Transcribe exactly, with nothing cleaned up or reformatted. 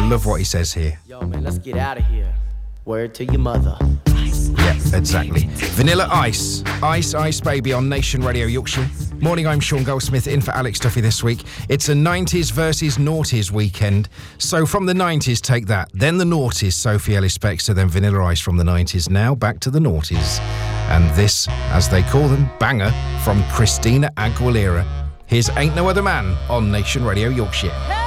love what he says here. Yo, man, let's get out of here. Word to your mother. Yeah, exactly. Vanilla Ice. Ice, Ice Baby on Nation Radio Yorkshire. Morning, I'm Sean Goldsmith, in for Alex Duffy this week. It's a nineties versus noughties weekend. So from the nineties, take that. Then the noughties, Sophie Ellis-Bextor, then Vanilla Ice from the nineties. Now back to the noughties. And this, as they call them, banger from Christina Aguilera. Here's Ain't No Other Man on Nation Radio Yorkshire.